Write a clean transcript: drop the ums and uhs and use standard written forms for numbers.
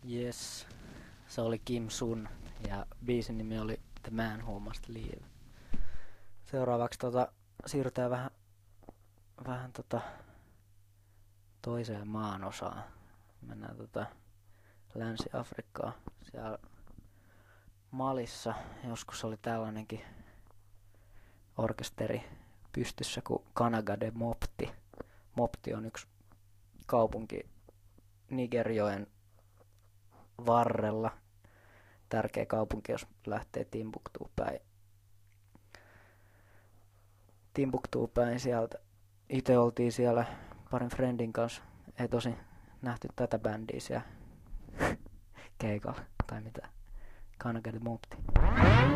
Yes, se oli Kim Sun ja biisin nimi oli The Man Who Must Leave. Seuraavaksi siirrytään vähän toiseen maanosaan. Mennään Länsi-Afrikkaan. Siellä Malissa joskus oli tällainenkin orkesteri pystyssä kuin Kanaga de Mopti. Mopti on yksi kaupunki Nigerjoen varrella. Tärkeä kaupunki, jos lähtee Timbuktuun päin sieltä. Itse oltiin siellä parin friendin kanssa. Ei tosi nähty tätä bändiä siellä keikalla tai mitä. Kanaga de Mopti.